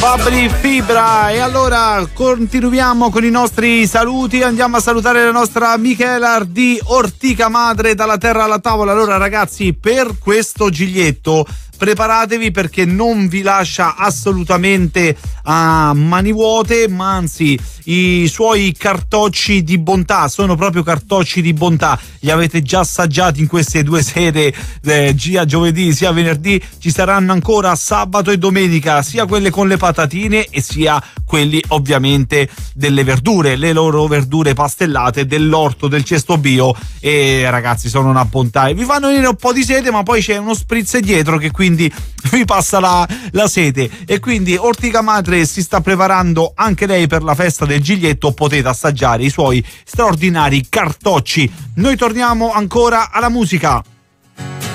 Fabri Fibra. E allora continuiamo con i nostri saluti, andiamo a salutare la nostra Michela di Ortica Madre, dalla terra alla tavola. Allora ragazzi, per questo Giglietto preparatevi, perché non vi lascia assolutamente a mani vuote, ma anzi i suoi cartocci di bontà sono proprio cartocci di bontà. Li avete già assaggiati in queste due sere, sia giovedì sia venerdì, ci saranno ancora sabato e domenica, sia quelle con le patatine e sia quelli ovviamente delle verdure, le loro verdure pastellate dell'orto, del cesto bio, e ragazzi sono una bontà e vi fanno venire un po' di sete, ma poi c'è uno spritz dietro che quindi vi passa la sete. E quindi Ortica Madre si sta preparando anche lei per la festa del Giglietto, potete assaggiare i suoi straordinari cartocci. Noi torniamo ancora alla musica.